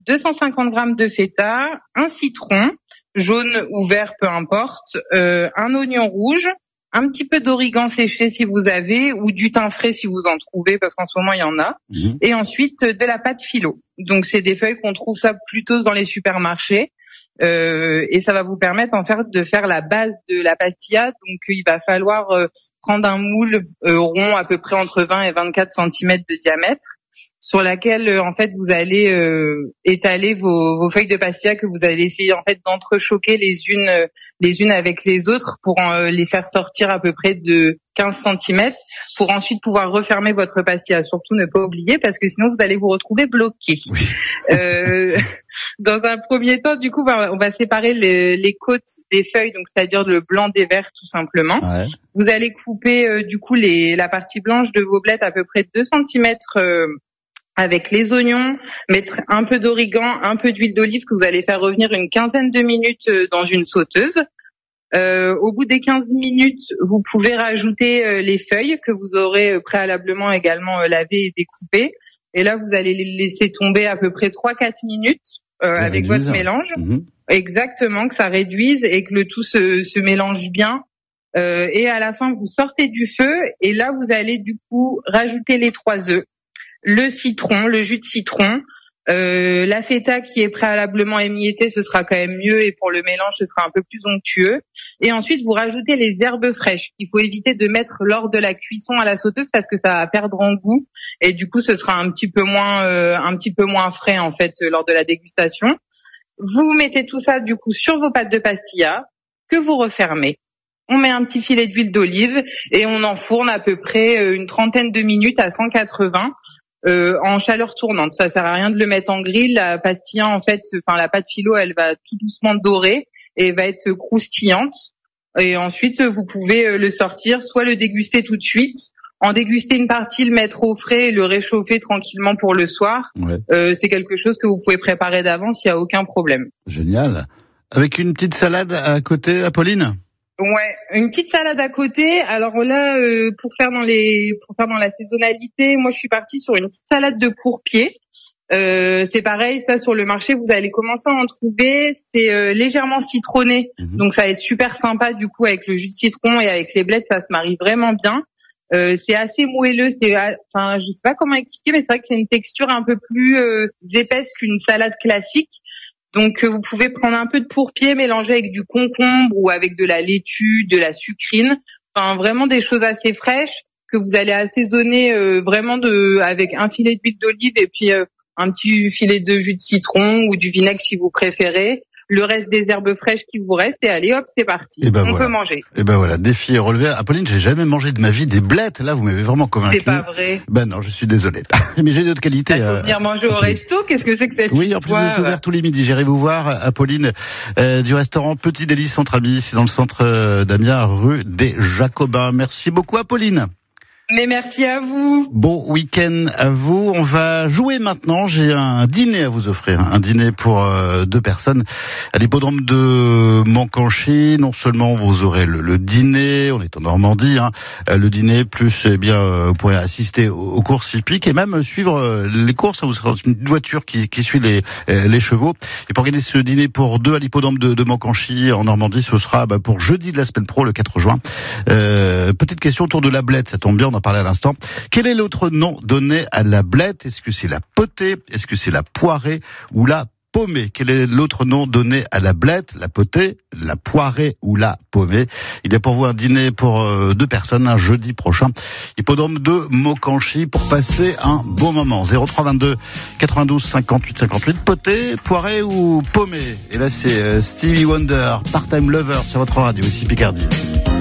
250 grammes de feta, un citron, jaune ou vert, peu importe, un oignon rouge, un petit peu d'origan séché si vous avez, ou du thym frais si vous en trouvez, parce qu'en ce moment il y en a. Et ensuite de la pâte philo. Donc c'est des feuilles qu'on trouve ça plutôt dans les supermarchés. Et ça va vous permettre en fait de faire la base de la pastilla. Donc il va falloir prendre un moule rond à peu près entre 20 et 24 cm de diamètre, sur laquelle en fait vous allez étaler vos feuilles de pastilla que vous allez essayer en fait d'entrechoquer les unes avec les autres pour les faire sortir à peu près de 15 cm pour ensuite pouvoir refermer votre pastilla. Surtout ne pas oublier, parce que sinon vous allez vous retrouver bloqué. Oui. Dans un premier temps, du coup, on va séparer les côtes des feuilles, donc c'est-à-dire le blanc des verts tout simplement. Ouais. Vous allez couper du coup la partie blanche de vos blettes à peu près 2 cm avec les oignons, mettre un peu d'origan, un peu d'huile d'olive que vous allez faire revenir une quinzaine de minutes dans une sauteuse. Au bout des 15 minutes, vous pouvez rajouter les feuilles que vous aurez préalablement également lavées et découpées. Et là, vous allez les laisser tomber à peu près 3-4 minutes avec votre mélange. Exactement, que ça réduise et que le tout se mélange bien. Et à la fin, vous sortez du feu et là, vous allez du coup rajouter les 3 œufs, le citron, le jus de citron, la feta qui est préalablement émiettée, ce sera quand même mieux, et pour le mélange, ce sera un peu plus onctueux. Et ensuite, vous rajoutez les herbes fraîches qu'il faut éviter de mettre lors de la cuisson à la sauteuse parce que ça va perdre en goût et du coup, ce sera un petit peu moins frais en fait lors de la dégustation. Vous mettez tout ça du coup sur vos pâtes de pastilla que vous refermez. On met un petit filet d'huile d'olive et on enfourne à peu près une trentaine de minutes à 180. En chaleur tournante. Ça sert à rien de le mettre en grill. La pastilla, en fait, la pâte philo, elle va tout doucement dorer et va être croustillante. Et ensuite, vous pouvez le sortir, soit le déguster tout de suite, en déguster une partie, le mettre au frais et le réchauffer tranquillement pour le soir. Ouais. C'est quelque chose que vous pouvez préparer d'avance, il n'y a aucun problème. Génial. Avec une petite salade à côté, Apolline ? Ouais, une petite salade à côté. Alors là, pour faire dans la saisonnalité, moi je suis partie sur une petite salade de pourpier. C'est pareil, ça sur le marché, vous allez commencer à en trouver. C'est légèrement citronné, donc ça va être super sympa du coup avec le jus de citron et avec les blettes, ça se marie vraiment bien. C'est assez moelleux, je sais pas comment expliquer, mais c'est vrai que c'est une texture un peu plus épaisse qu'une salade classique. Donc vous pouvez prendre un peu de pourpier, mélanger avec du concombre ou avec de la laitue, de la sucrine, vraiment des choses assez fraîches que vous allez assaisonner avec un filet d'huile d'olive et puis un petit filet de jus de citron ou du vinaigre si vous préférez. Le reste des herbes fraîches qui vous restent et allez hop, c'est parti. On peut manger. Et ben voilà, défi est relevé. Apolline, j'ai jamais mangé de ma vie des blettes. Là, vous m'avez vraiment convaincu. C'est pas vrai. Ben non, je suis désolé. Mais j'ai d'autres qualités. Il faut venir manger au resto. Qu'est-ce que c'est que cette Oui, en plus vous êtes ouvert tous les midis. J'irai vous voir, Apolline, du restaurant Petit Délice entre amis. C'est dans le centre d'Amiens, rue des Jacobins. Merci beaucoup, Apolline. Mais merci à vous. Bon week-end à vous. On va jouer maintenant. J'ai un dîner à vous offrir. Un dîner pour 2 personnes à l'hippodrome de Moncanchy. Non seulement vous aurez le dîner, on est en Normandie, le dîner plus, vous pourrez assister aux courses hippiques et même suivre les courses. Vous serez dans une voiture qui suit les chevaux. Et pour gagner ce dîner pour 2 à l'hippodrome de Moncanchy en Normandie, ce sera pour jeudi de la semaine pro, le 4 juin. Petite question autour de la blette. Ça tombe bien, on en parlait à l'instant. Quel est l'autre nom donné à la blette ? Est-ce que c'est la potée ? Est-ce que c'est la poirée ou la paumée ? Quel est l'autre nom donné à la blette, la potée, la poirée ou la paumée ? Il y a pour vous un dîner pour 2 personnes, un jeudi prochain. Hippodrome de Moncanchy pour passer un bon moment. 0322 92 58 58. Potée, poirée ou paumée ? Et là c'est Stevie Wonder, Part-Time Lover sur votre radio, ici Picardie.